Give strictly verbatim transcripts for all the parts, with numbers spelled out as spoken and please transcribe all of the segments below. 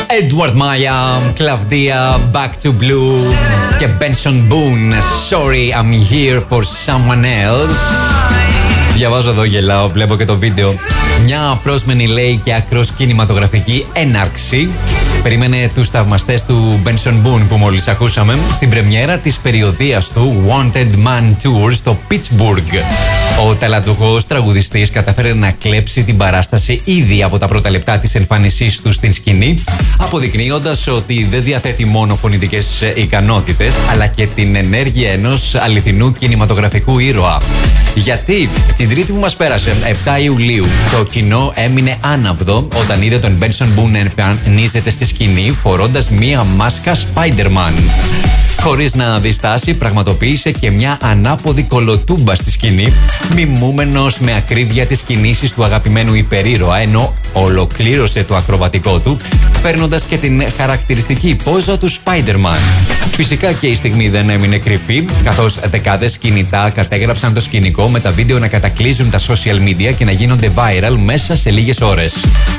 Edward Maya, Claudia, Back to Blue και Benson Boone, Sorry I'm here for someone else. Διαβάζω εδώ, γελάω, βλέπω και το βίντεο. Μια απρόσμενη, λέει, και ακρός κινηματογραφική έναρξη περίμενε τους θαυμαστές του Benson Boone που μόλις ακούσαμε στην πρεμιέρα της περιοδίας του Wanted Man Tour στο Pittsburgh. Ο ταλαντούχος τραγουδιστής κατάφερε να κλέψει την παράσταση ήδη από τα πρώτα λεπτά της εμφάνισής του στην σκηνή, αποδεικνύοντας ότι δεν διαθέτει μόνο φωνητικές ικανότητες, αλλά και την ενέργεια ενός αληθινού κινηματογραφικού ήρωα. Γιατί την Τρίτη που μας πέρασε, επτά Ιουλίου, το κοινό έμεινε άναυδο όταν είδε τον Benson Boone να εμφανίζεται στη σκηνή φορώντας μία μάσκα Spider-Man. Χωρίς να διστάσει, πραγματοποίησε και μια ανάποδη κολοτούμπα στη σκηνή, μιμούμενος με ακρίβεια τις κινήσεις του αγαπημένου υπερήρωα, ενώ ολοκλήρωσε το ακροβατικό του, παίρνοντας και την χαρακτηριστική πόζα του Spider-Man. Φυσικά και η στιγμή δεν έμεινε κρυφή, καθώς δεκάδες κινητά κατέγραψαν το σκηνικό με τα βίντεο να κατακλείζουν τα social media και να γίνονται viral μέσα σε λίγες ώρες.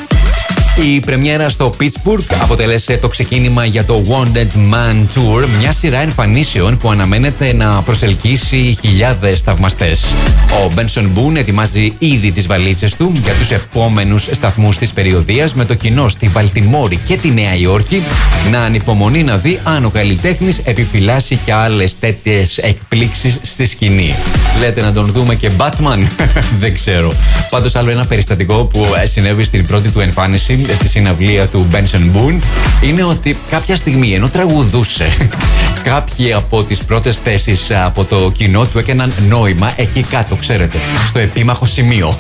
Η πρεμιέρα στο Pittsburgh αποτέλεσε το ξεκίνημα για το Wanted Man Tour, μια σειρά εμφανίσεων που αναμένεται να προσελκύσει χιλιάδες θαυμαστές. Ο Benson Boone ετοιμάζει ήδη τις βαλίτσες του για τους επόμενους σταθμούς της περιοδίας, με το κοινό στη Βαλτιμόρη και τη Νέα Υόρκη να ανυπομονεί να δει αν ο καλλιτέχνης επιφυλάσσει και άλλες τέτοιες εκπλήξεις στη σκηνή. Λέτε να τον δούμε και Batman? Δεν ξέρω. Πάντως, άλλο ένα περιστατικό που συνέβη στην πρώτη του εμφάνιση στη συναυλία του Benson Boone είναι ότι κάποια στιγμή, ενώ τραγουδούσε, κάποιοι από τις πρώτες θέσεις από το κοινό του έκαναν νόημα εκεί κάτω, ξέρετε, στο επίμαχο σημείο.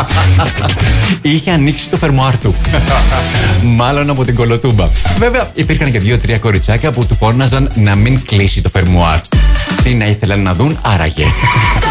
Είχε ανοίξει το φερμουάρ του. Μάλλον από την κολοτούμπα. Βέβαια, υπήρχαν και δύο-τρία κοριτσάκια που του φώναζαν να μην κλείσει το φερμουάρ. Τι να ήθελαν να δουν άραγε.